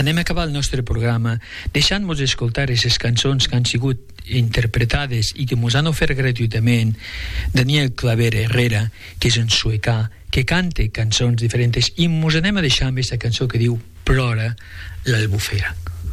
Anem a acabar el nostre programa deixant-nos escoltar aquestes cançons que han sigut interpretades i que ens han ofert gratuïtament Daniel Claver Herrera, que és un suecà que canta cançons diferents, i ens anem a deixar amb aquesta cançó que diu Plora l'Albufera.